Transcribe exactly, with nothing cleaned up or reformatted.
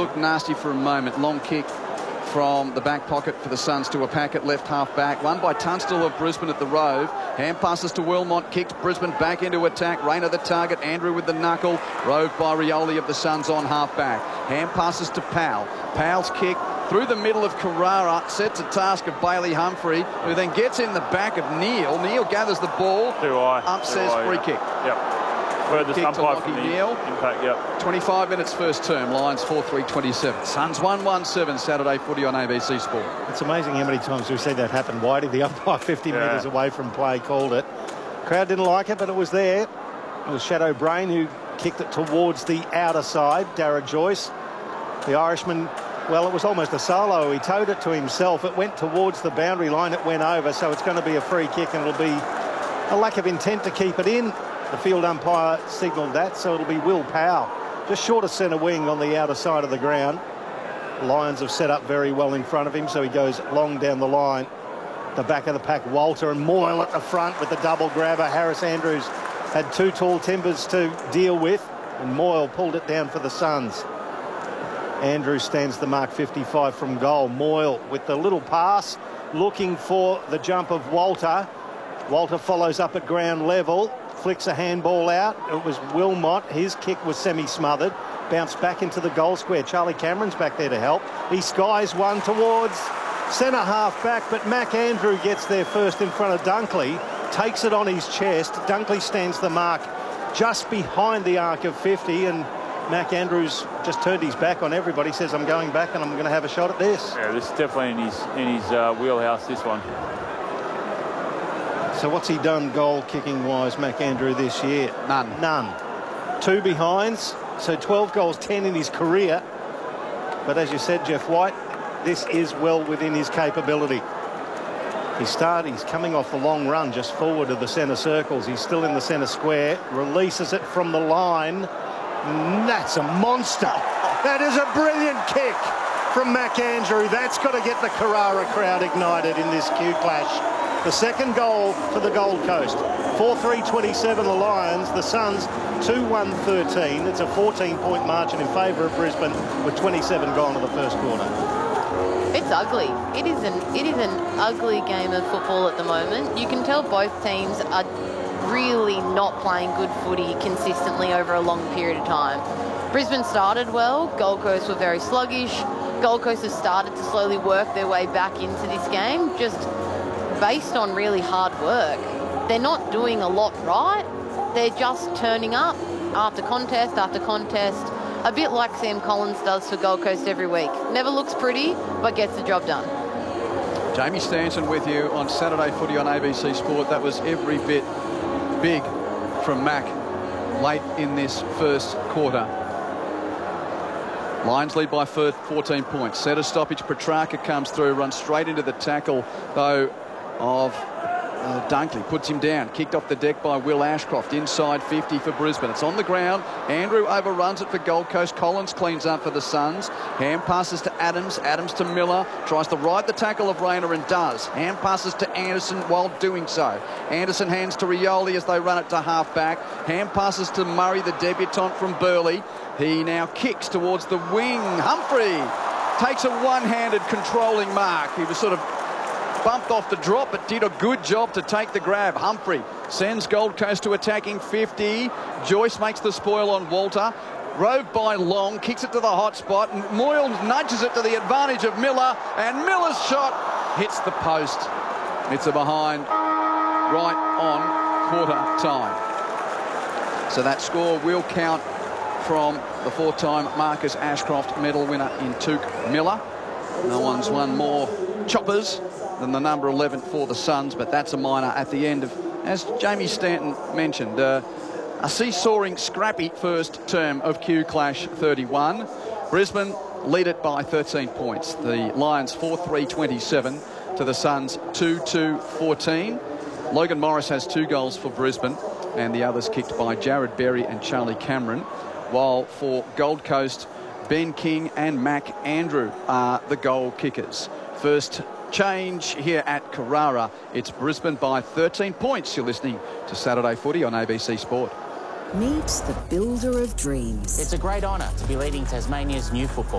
looked nasty for a moment. Long kick from the back pocket for the Suns to a packet left half back. Won by Tunstall of Brisbane at the Rove. Hand passes to Wilmot. Kicked Brisbane back into attack. Rayner the target. Andrew with the knuckle. Rove by Rioli of the Suns on half back. Hand passes to Powell. Powell's kick through the middle of Carrara. Sets a task of Bailey Humphrey, who then gets in the back of Neil. Neil gathers the ball. Too high. Up says free kick. Yep. Furthest umpire from the Neil. impact, yep. twenty-five minutes first term. Lions four three twenty-seven. Suns one one seven. Saturday footy on A B C Sport. It's amazing how many times we've seen that happen. Whitey, the umpire fifty yeah. metres away from play, called it. Crowd didn't like it, but it was there. It was Shadow Brain who kicked it towards the outer side. Darragh Joyce, the Irishman, well, it was almost a solo. He towed it to himself. It went towards the boundary line. It went over, so it's going to be a free kick, and it'll be a lack of intent to keep it in. The field umpire signalled that, so it'll be Will Powell, just short of centre wing on the outer side of the ground. The Lions have set up very well in front of him, so he goes long down the line. The back of the pack, Walter and Moyle at the front with the double grabber. Harris Andrews had two tall timbers to deal with, and Moyle pulled it down for the Suns. Andrews stands the mark fifty-five from goal. Moyle with the little pass, looking for the jump of Walter. Walter follows up at ground level, flicks a handball out. It was Wilmot. His kick was semi-smothered. Bounced back into the goal square. Charlie Cameron's back there to help. He skies one towards centre half back, but Mac Andrew gets there first in front of Dunkley. Takes it on his chest. Dunkley stands the mark just behind the arc of fifty, and Mac Andrews just turned his back on everybody. Says, I'm going back and I'm going to have a shot at this. Yeah, this is definitely in his, in his uh, wheelhouse, this one. So what's he done goal-kicking-wise, Mac Andrew, this year? None. None. Two behinds, so twelve goals, ten in his career. But as you said, Jeff White, this is well within his capability. He started, he's coming off the long run just forward of the centre circles. He's still in the centre square, releases it from the line. That's a monster. That is a brilliant kick from Mac Andrew. That's got to get the Carrara crowd ignited in this Q clash. The second goal for the Gold Coast. four three twenty-seven the Lions. The Suns two one thirteen. It's a fourteen point margin in favour of Brisbane with twenty-seven gone in the first quarter. It's ugly. It is an it is an ugly game of football at the moment. You can tell both teams are really not playing good footy consistently over a long period of time. Brisbane started well. Gold Coast were very sluggish. Gold Coast has started to slowly work their way back into this game, just based on really hard work. They're not doing a lot right. They're just turning up after contest after contest, a bit like Sam Collins does for Gold Coast every week. Never looks pretty, but gets the job done. Jamie Stanton with you on Saturday Footy on A B C Sport. That was every bit big from Mac late in this first quarter. Lions lead by fourteen points. Set a stoppage. Petrarca comes through, runs straight into the tackle, though, of uh, Dunkley. Puts him down. Kicked off the deck by Will Ashcroft. Inside fifty for Brisbane. It's on the ground. Andrew overruns it for Gold Coast. Collins cleans up for the Suns. Hand passes to Adams. Adams to Miller. Tries to ride the tackle of Rayner and does. Hand passes to Anderson while doing so. Anderson hands to Rioli as they run it to half back. Hand passes to Murray, the debutant from Burleigh. He now kicks towards the wing. Humphrey takes a one-handed controlling mark. He was sort of bumped off the drop, but did a good job to take the grab. Humphrey sends Gold Coast to attacking fifty. Joyce makes the spoil on Walter. Rove by Long, kicks it to the hot spot. Moyle nudges it to the advantage of Miller, and Miller's shot hits the post. It's a behind right on quarter time. So that score will count from the four-time Marcus Ashcroft medal winner in Touk Miller. No one's won more choppers than the number eleven for the Suns, but that's a minor at the end of, as Jamie Stanton mentioned, uh, a seesawing, scrappy first term of Q Clash thirty-one. Brisbane lead it by thirteen points. The Lions four three twenty-seven to the Suns two two fourteen. Logan Morris has two goals for Brisbane, and the others kicked by Jared Berry and Charlie Cameron, while for Gold Coast, Ben King and Mac Andrew are the goal kickers. First change here at Carrara. It's Brisbane by thirteen points. You're listening to Saturday Footy on A B C Sport. Meet the builder of dreams. It's a great honour to be leading Tasmania's new football